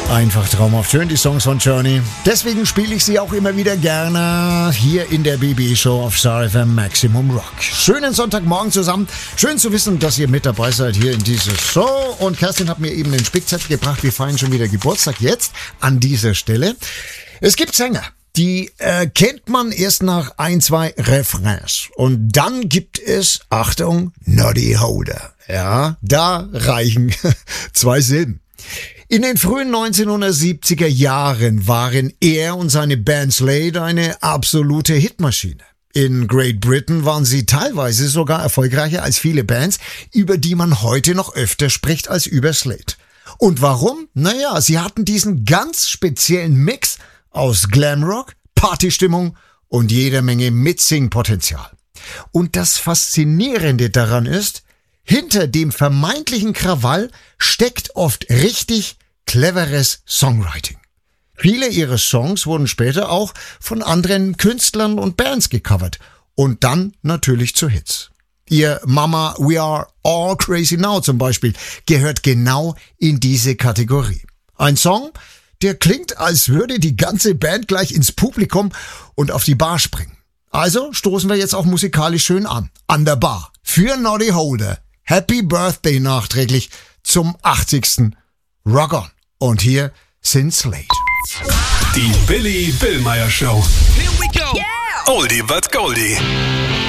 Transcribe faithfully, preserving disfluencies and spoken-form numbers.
Einfach traumhaft schön, die Songs von Journey. Deswegen spiele ich sie auch immer wieder gerne hier in der B B-Show auf Star F M Maximum Rock. Schönen Sonntagmorgen zusammen. Schön zu wissen, dass ihr mit dabei seid hier in dieser Show. Und Kerstin hat mir eben den Spickzettel gebracht. Wir feiern schon wieder Geburtstag jetzt an dieser Stelle. Es gibt Sänger, die äh, kennt man erst nach ein, zwei Refrains. Und dann gibt es, Achtung, Noddy Holder. Ja, da reichen zwei Silben. In den frühen neunzehnhundertsiebziger Jahren waren er und seine Band Slade eine absolute Hitmaschine. In Great Britain waren sie teilweise sogar erfolgreicher als viele Bands, über die man heute noch öfter spricht als über Slade. Und warum? Naja, sie hatten diesen ganz speziellen Mix aus Glamrock, Partystimmung und jeder Menge Mitsing-Potenzial. Und das Faszinierende daran ist, hinter dem vermeintlichen Krawall steckt oft richtig cleveres Songwriting. Viele ihrer Songs wurden später auch von anderen Künstlern und Bands gecovert und dann natürlich zu Hits. Ihr Mama We Are All Crazy Now zum Beispiel gehört genau in diese Kategorie. Ein Song, der klingt, als würde die ganze Band gleich ins Publikum und auf die Bar springen. Also stoßen wir jetzt auch musikalisch schön an. An der Bar. Für Noddy Holder. Happy Birthday nachträglich zum achtzigsten Rock on. Und hier sind Slade. Die Billy Billmeyer Show. Here we go. Yeah! Oldie but Goldie.